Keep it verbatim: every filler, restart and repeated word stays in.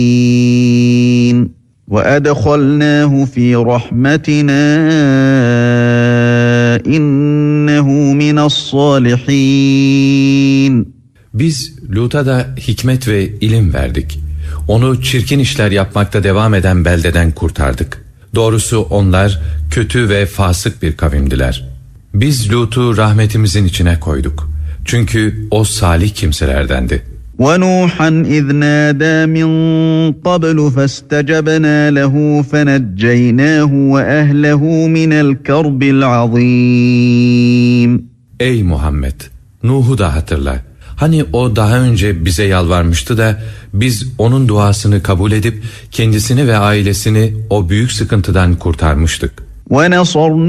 وَأَدْخَلْنَاهُ فِي رَحْمَتِنَا إِنَّهُ مِنَ الصَّالِحِينَ. Biz Lut'a da hikmet ve ilim verdik. Onu çirkin işler yapmakta devam eden beldeden kurtardık. Doğrusu onlar kötü ve fasık bir kavimdiler. Biz Lut'u rahmetimizin içine koyduk. Çünkü o salih kimselerdendi. وَنُوحًا إِذْ نَادَى مِنْ قَبْلُ فَاسْتَجَبْنَا لَهُ فَنَجَّيْنَاهُ وَأَهْلَهُ مِنَ الْكَرْبِ الْعَظِيمِ. Ey Muhammed! Nuh'u da hatırla. Hani o daha önce bize yalvarmıştı da biz onun duasını kabul edip kendisini ve ailesini o büyük sıkıntıdan kurtarmıştık. وَنَصَرْنَاهُ